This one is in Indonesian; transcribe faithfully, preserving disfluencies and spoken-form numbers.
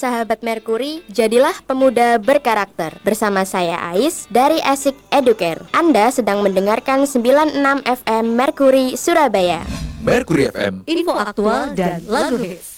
sahabat Merkuri, jadilah pemuda berkarakter. Bersama saya Ais dari Asik Educare. Anda sedang mendengarkan sembilan puluh enam F M Merkuri Surabaya. Merkuri F M, info aktual dan lagu hits.